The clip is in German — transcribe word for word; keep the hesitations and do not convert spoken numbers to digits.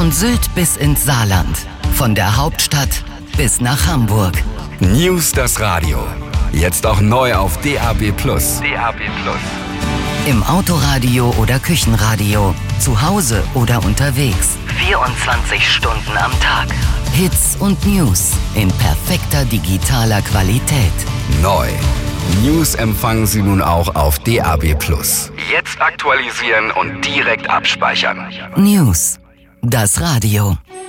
Von Sylt bis ins Saarland. Von der Hauptstadt bis nach Hamburg. News das Radio. Jetzt auch neu auf D A B Plus. D A B Plus. Im Autoradio oder Küchenradio. Zu Hause oder unterwegs. vierundzwanzig Stunden am Tag. Hits und News in perfekter digitaler Qualität. Neu. News empfangen Sie nun auch auf D A B Plus. Jetzt aktualisieren und direkt abspeichern. News. Das Radio.